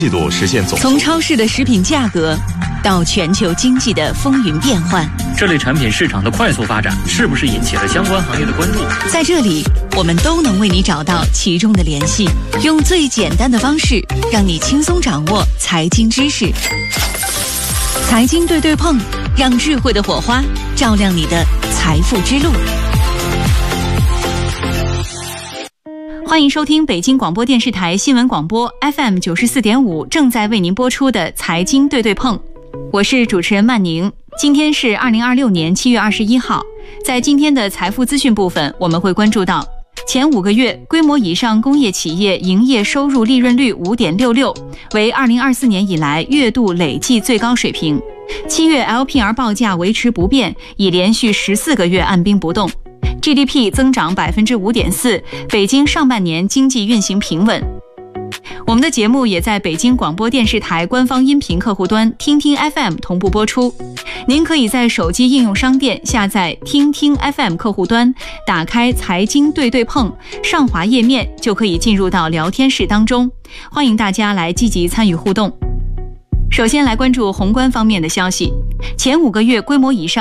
季度实现总从超市的食品价格到全球经济的风云变幻， 这类产品市场的快速发展是不是引起了相关行业的关注？ 在这里，我们都能为你找到其中的联系，用最简单的方式让你轻松掌握财经知识。财经对对碰，让智慧的火花照亮你的财富之路。欢迎收听北京广播电视台新闻广播 FM 94.5正在为您播出的财经对对碰，我是主持人曼宁。今天是2026年7月21号，在今天的财富资讯部分，我们会关注到前5个月规模以上工业企业营业收入利润率 5.66%， 为2024年以来月度累计最高水平。7月 LPR 报价维持不变，已连续14个月按兵不动。GDP 增长 5.4%， 北京上半年经济运行平稳。我们的节目也在北京广播电视台官方音频客户端听听 FM 同步播出。您可以在手机应用商店下载听听 FM 客户端，打开财经对对碰，上滑页面就可以进入到聊天室当中，欢迎大家来积极参与互动。首先来关注宏观方面的消息，前5个月规模以上